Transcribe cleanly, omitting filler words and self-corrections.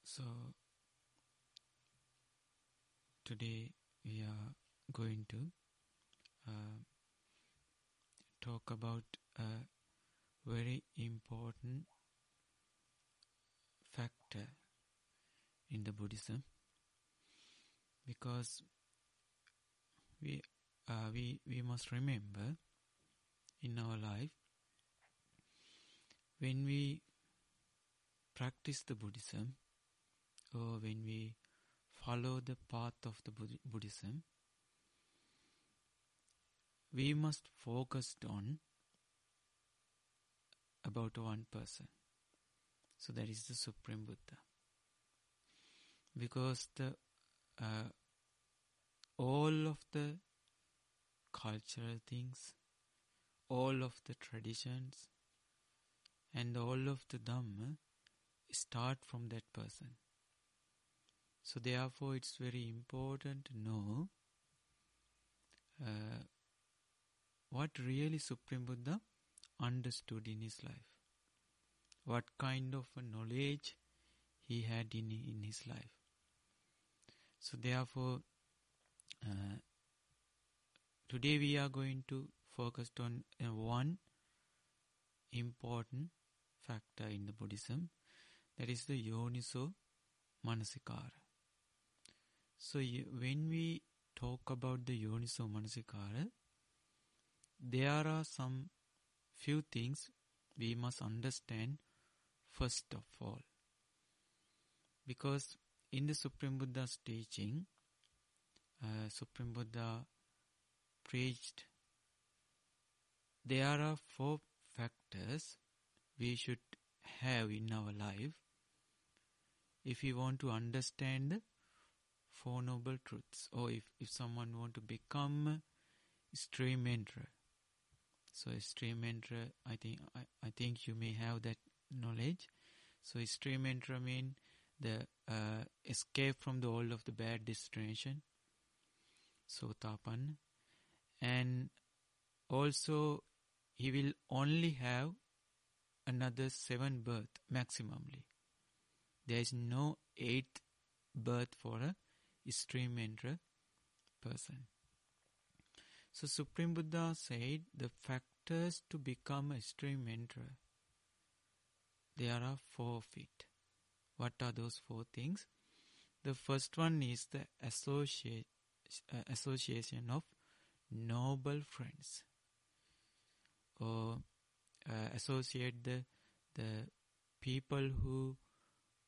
So today we are going to talk about a very important factor in the Buddhism, because we must remember in our life, when we practice the Buddhism or when we follow the path of the Buddhism, we must focus on about one person. So that is the Supreme Buddha. Because the all of the cultural things, all of the traditions, and all of the Dhamma start from that person. So therefore it's very important to know what really Supreme Buddha understood in his life. What kind of a knowledge he had in his life. So therefore, today we are going to focus on one important factor in the Buddhism, that is the Yoniso Manasikara. So when we talk about the Yoniso Manasikara, there are some few things we must understand first of all. Because in the Supreme Buddha's teaching, Supreme Buddha preached there are 4 factors we should have in our life if we want to understand the 4 noble truths, or if someone want to become a stream enterer. So a stream enterer, I think you may have that knowledge. So a stream enterer means the escape from the all of the bad destination, Sotapanna, and also he will only have another 7 birth maximally. There is no 8th birth for a stream enterer person. So Supreme Buddha said the factors to become a stream enterer, there are 4 of it. What are those 4 things? The first one is the association of noble friends, or associate the people who